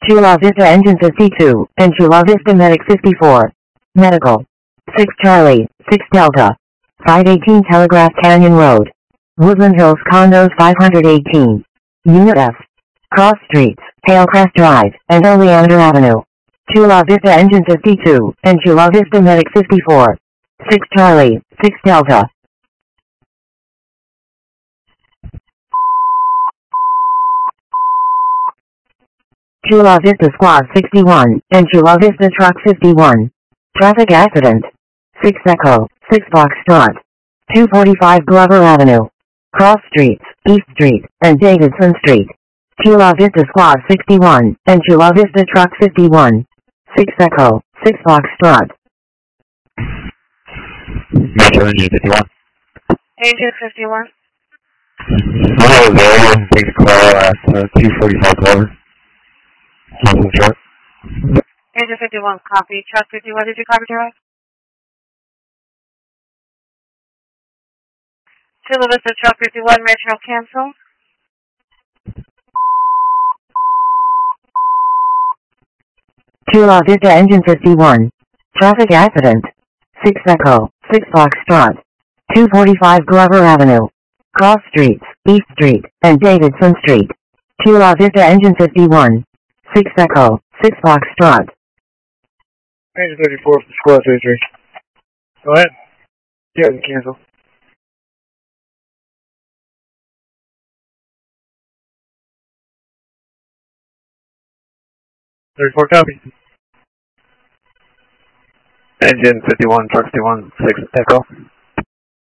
Chula Vista Engine 52, and Chula Vista Medic 54. Medical. 6 Charlie, 6 Delta. 518 Telegraph Canyon Road. Woodland Hills Condos 518. Unit F. Cross Streets, Halecrest Drive, and Oleander Avenue. Chula Vista Engine 52, and Chula Vista Medic 54. 6 Charlie, 6 Delta. Chula Vista Squad 61, and Chula Vista Truck 51. Traffic accident. 6 Echo, 6 Foxtrot. 245 Glover Avenue. Cross Streets, East Street, and Davidson Street. Chula Vista Squad 61, and Chula Vista Truck 51. 6 Echo, 6 Foxtrot. Metro Engine 51. Engine 51. Hello there, take a call at 245 Glover. Something truck. Engine 51, copy. Truck 51, did you copy drive? Chula Vista Truck 51, Metro cancel. Chula Vista Engine 51. Traffic accident. 6 Echo, 6 Foxtrot. 245 Glover Avenue. Cross Streets, East Street, and Davidson Street. Chula Vista Engine 51. 6 Echo, 6 Foxtrot. Engine 54, Squad 33. Go ahead. Yeah, you cancel. 34 copy. Engine 51, truck 51, 6 Echo.